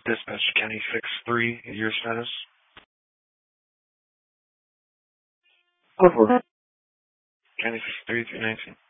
Dispatch County 6-3, your status? Go for it. County 6-3, 319.